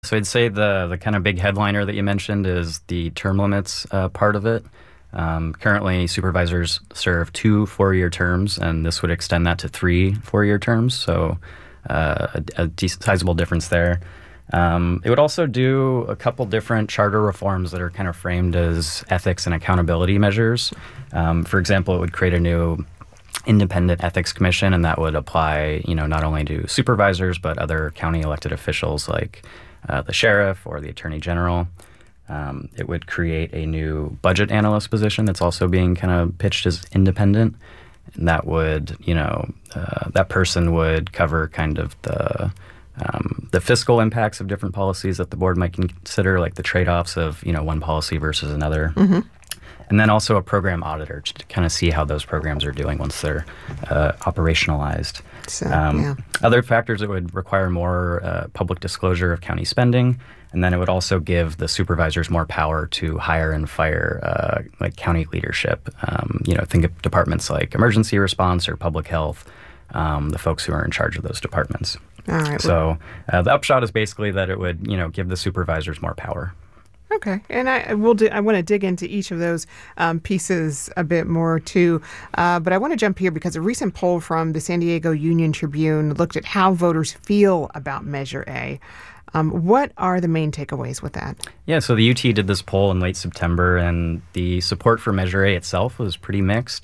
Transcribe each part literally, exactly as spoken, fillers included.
So I'd say the the kind of big headliner that you mentioned is the term limits uh, part of it. Um, currently, supervisors serve two four-year terms, and this would extend that to three four-year terms. So uh, a, a decent, sizable difference there. Um, it would also do a couple different charter reforms that are kind of framed as ethics and accountability measures. Um, for example, it would create a new independent ethics commission, and that would apply, you know, not only to supervisors but other county elected officials like uh, the sheriff or the attorney general. Um, it would create a new budget analyst position that's also being kind of pitched as independent, and that would, you know, uh, that person would cover kind of the um, the fiscal impacts of different policies that the board might consider, like the trade-offs of, you know, one policy versus another. Mm-hmm. And then also a program auditor to kind of see how those programs are doing once they're uh, operationalized. So, um, yeah. Other factors that would require more uh, public disclosure of county spending, and then it would also give the supervisors more power to hire and fire uh, like county leadership. Um, you know, think of departments like emergency response or public health, um, the folks who are in charge of those departments. All right. So uh, the upshot is basically that it would, you know, give the supervisors more power. Okay, and I will. Do, I want to dig into each of those um, pieces a bit more too, uh, but I want to jump here because a recent poll from the San Diego Union Tribune looked at how voters feel about Measure A. Um, what are the main takeaways with that? Yeah, so the U T did this poll in late September, and the support for Measure A itself was pretty mixed.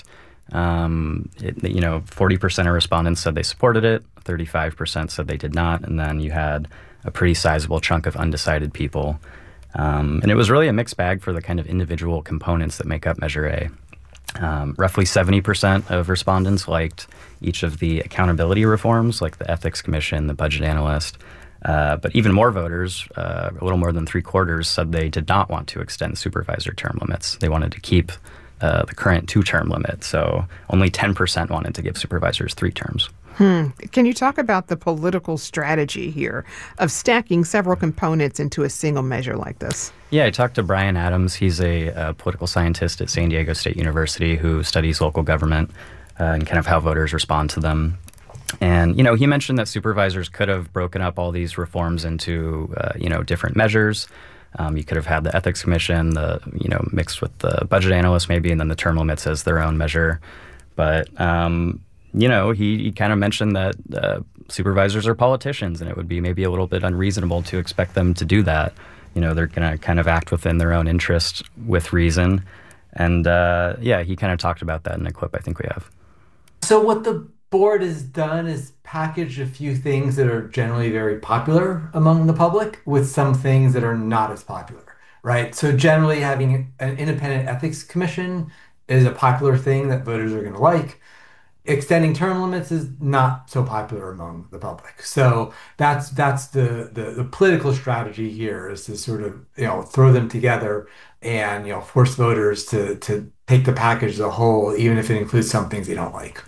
Um, it, you know, forty percent of respondents said they supported it, thirty-five percent said they did not, and then you had a pretty sizable chunk of undecided people. Um, and it was really a mixed bag for the kind of individual components that make up Measure A. Um, roughly seventy percent of respondents liked each of the accountability reforms, like the Ethics Commission, the Budget Analyst. Uh, but even more voters, uh, a little more than three quarters, said they did not want to extend supervisor term limits. They wanted to keep uh, the current two-term limit. So only ten percent wanted to give supervisors three terms. Hmm. Can you talk about the political strategy here of stacking several components into a single measure like this? Yeah, I talked to Brian Adams. He's a, a political scientist at San Diego State University who studies local government uh, and kind of how voters respond to them. And, you know, he mentioned that supervisors could have broken up all these reforms into, uh, you know, different measures. Um, you could have had the Ethics Commission, the, you know, mixed with the budget analyst maybe, and then the term limits as their own measure. But, um, you know, he, he kind of mentioned that uh, supervisors are politicians, and it would be maybe a little bit unreasonable to expect them to do that. You know, they're going to kind of act within their own interest with reason. And, uh, yeah, he kind of talked about that in a clip I think we have. So what the board has done is package a few things that are generally very popular among the public with some things that are not as popular, right? So generally having an independent ethics commission is a popular thing that voters are going to like. Extending term limits is not so popular among the public. So that's that's the, the the political strategy here, is to sort of, you know, throw them together and, you know, force voters to to take the package as a whole, even if it includes some things they don't like.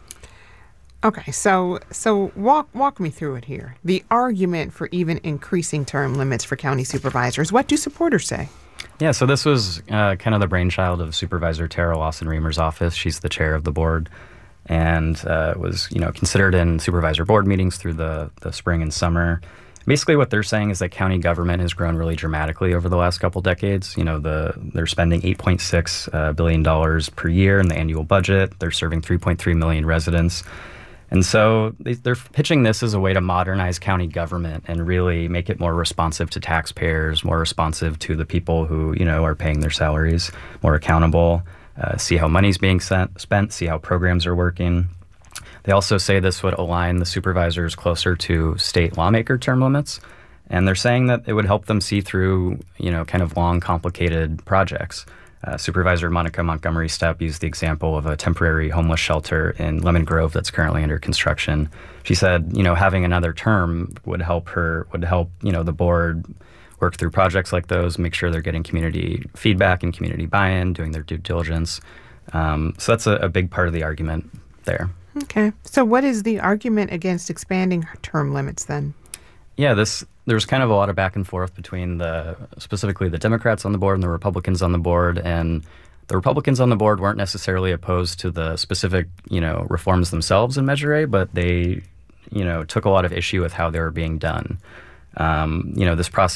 Okay, so so walk walk me through it here. The argument for even increasing term limits for county supervisors. What do supporters say? Yeah, so this was uh, kind of the brainchild of Supervisor Tara Lawson-Reamer's office. She's the chair of the board, and uh, was, you know, considered in supervisor board meetings through the, the spring and summer. Basically what they're saying is that county government has grown really dramatically over the last couple decades. You know, the they're spending eight point six uh, billion dollars per year in the annual budget. They're serving three point three million residents. And so they, they're pitching this as a way to modernize county government and really make it more responsive to taxpayers, more responsive to the people who, you know, are paying their salaries, more accountable, uh, see how money's being sent, spent, see how programs are working. They also say this would align the supervisors closer to state lawmaker term limits. And they're saying that it would help them see through, you know, kind of long, complicated projects. Uh, Supervisor Monica Montgomery Stepp used the example of a temporary homeless shelter in Lemon Grove that's currently under construction. She said, you know, having another term would help her, would help, you know, the board work through projects like those, make sure they're getting community feedback and community buy-in, doing their due diligence. Um, so that's a, a big part of the argument there. Okay. So what is the argument against expanding term limits then? Yeah, this there's kind of a lot of back and forth between the specifically the Democrats on the board and the Republicans on the board, and the Republicans on the board weren't necessarily opposed to the specific, you know, reforms themselves in Measure A, but they, you know, took a lot of issue with how they were being done. Um, you know, this process